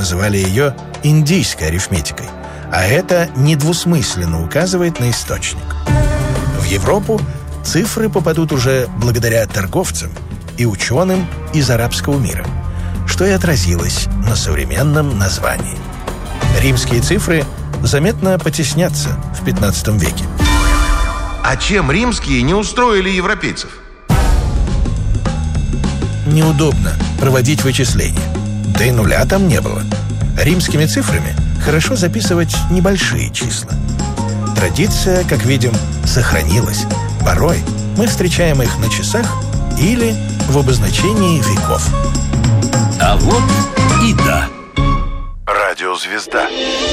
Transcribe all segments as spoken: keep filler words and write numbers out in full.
называли ее индийской арифметикой, а это недвусмысленно указывает на источник. В Европу цифры попадут уже благодаря торговцам и ученым из арабского мира, что и отразилось на современном названии. Римские цифры заметно потеснятся в пятнадцатом веке. А чем римские не устроили европейцев? Неудобно проводить вычисления, да и нуля там не было. Римскими цифрами хорошо записывать небольшие числа. Традиция, как видим, сохранилась. Порой мы встречаем их на часах или в обозначении веков. А вот и да. Радиозвезда.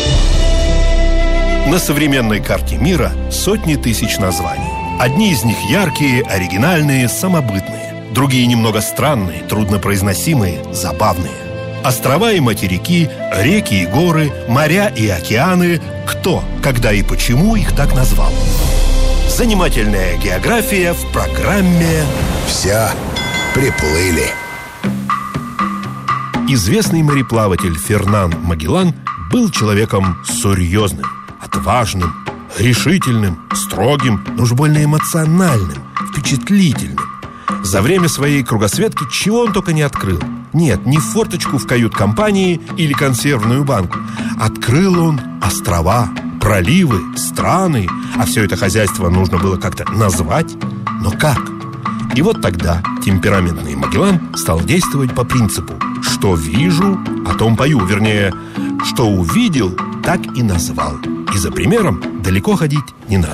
На современной карте мира сотни тысяч названий. Одни из них яркие, оригинальные, самобытные. Другие немного странные, труднопроизносимые, забавные. Острова и материки, реки и горы, моря и океаны. Кто, когда и почему их так назвал? Занимательная география в программе «Все приплыли». Известный мореплаватель Фернан Магеллан был человеком серьезным, отважным, решительным, строгим, но уж больно эмоциональным, впечатлительным. За время своей кругосветки чего он только не открыл. Нет, не форточку в кают-компании или консервную банку. Открыл он острова, проливы, страны. А все это хозяйство нужно было как-то назвать. Но как? И вот тогда темпераментный Магеллан стал действовать по принципу: что вижу, о том пою. Вернее, что увидел, так и назвал. И за примером далеко ходить не надо.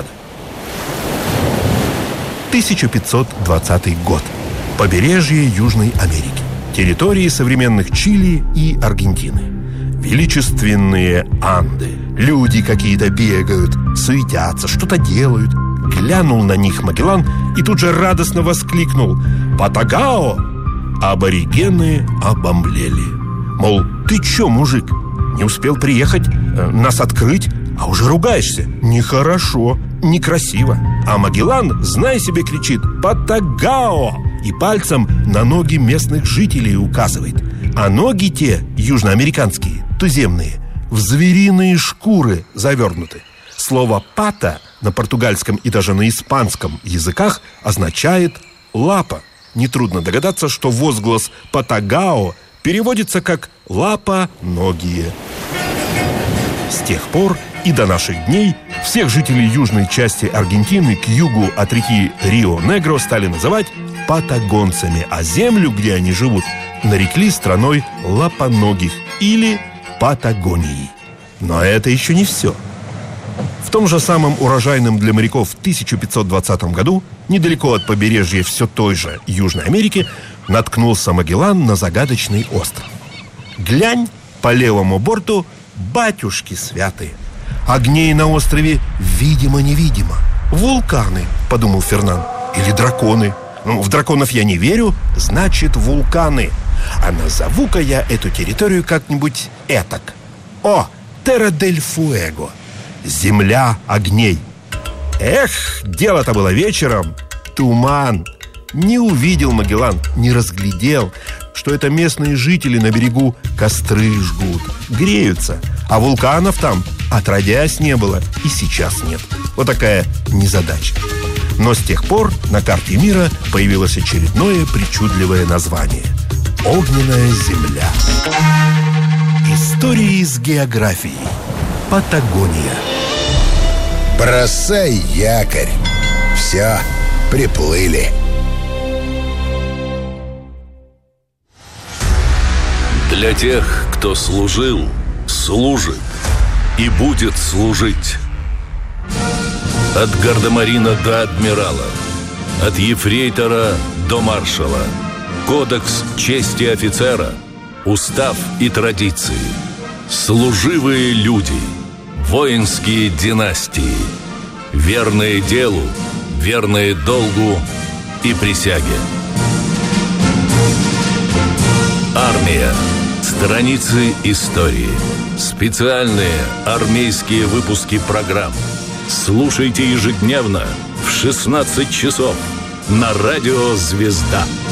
тысяча пятьсот двадцатый год. Побережье Южной Америки. Территории современных Чили и Аргентины. Величественные Анды. Люди какие-то бегают, суетятся, что-то делают. Глянул на них Магеллан и тут же радостно воскликнул: «Патагао!» Аборигены обомлели. Мол, ты чё, мужик, не успел приехать, э, нас открыть, а уже ругаешься? Нехорошо, некрасиво. А Магеллан, знай себе, кричит: «Патагао!» и пальцем на ноги местных жителей указывает. А ноги те, южноамериканские, туземные, в звериные шкуры завернуты. Слово «пата» на португальском и даже на испанском языках означает «лапа». Нетрудно догадаться, что возглас «патагао» переводится как «лапа-ногие». С тех пор и до наших дней всех жителей южной части Аргентины к югу от реки Рио-Негро стали называть патагонцами, а землю, где они живут, нарекли страной лапоногих или Патагонией. Но это еще не все. В том же самом урожайном для моряков тысяча пятьсот двадцатом году, недалеко от побережья все той же Южной Америки, наткнулся Магеллан на загадочный остров. Глянь, по левому борту батюшки святые. Огней на острове видимо-невидимо. Вулканы, подумал Фернан, или драконы. Ну, в драконов я не верю, значит, вулканы. А назову-ка я эту территорию как-нибудь этак. О, Терра-дель-Фуэго. Земля огней. Эх, дело-то было вечером. Туман. Не увидел Магеллан, не разглядел, что это местные жители на берегу костры жгут, греются. А вулканов там отродясь не было и сейчас нет. Вот такая незадача. Но с тех пор на карте мира появилось очередное причудливое название — Огненная земля. Истории с географией. Патагония. Бросай якорь. Все, приплыли. Для тех, кто служил, служит и будет служить. От гардемарина до адмирала, от ефрейтора до маршала. Кодекс чести офицера, устав и традиции. Служивые люди, воинские династии, верные делу, верные долгу и присяге. Армия. Страницы истории. Специальные армейские выпуски программ. Слушайте ежедневно в шестнадцать часов на радио «Звезда».